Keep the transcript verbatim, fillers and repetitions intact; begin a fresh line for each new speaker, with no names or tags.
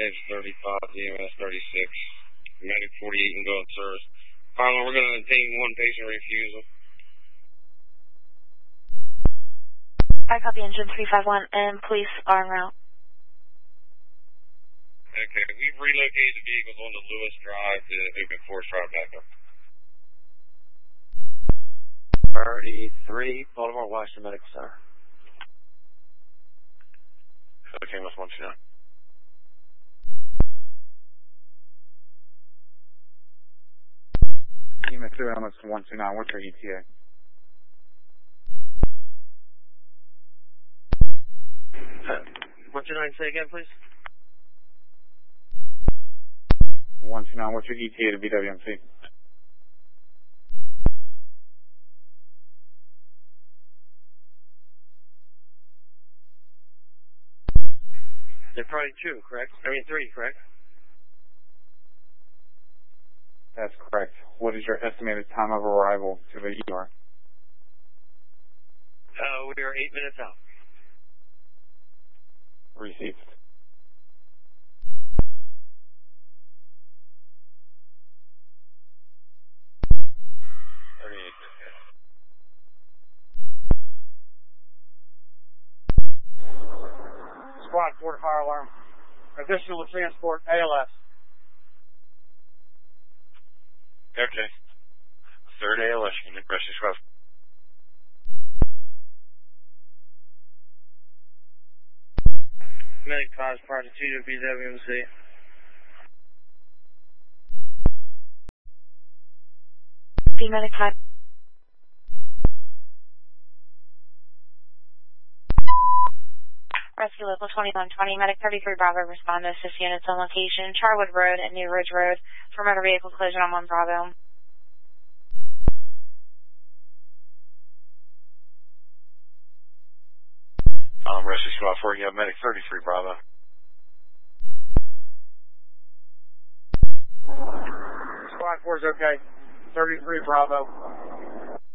Davis thirty-five, D M S thirty-six, Medic forty-eight and going service. Finally, we're going to obtain one patient refusal.
I copy engine three five one and police are en route.
Okay, we've relocated the vehicles onto Lewis Drive to open Forest Drive back up.
thirty-three, Baltimore, Washington Medical Center.
Okay, that's one two nine.
Team at two elements to one two nine, what's your E T A?
one two nine, say again, please.
one two nine, what's your E T A to B W M C?
They're probably two, correct? I mean three, correct?
That's correct. What is your estimated time of arrival to the E R?
Uh, we are eight minutes out.
Received.
thirty-eight.
Squad, port fire alarm. Additional transport, A L S.
Okay. Third A L S unit, rescue squad.
Medic cause part two to B W M C.
The medic five. Rescue local twenty-one twenty, medic thirty-three Bravo, respond to assist units on location, Charwood Road and New Ridge Road for motor vehicle collision on one Bravo.
Um, rescue squad four, you have medic thirty-three Bravo.
Squad four is okay. thirty-three Bravo.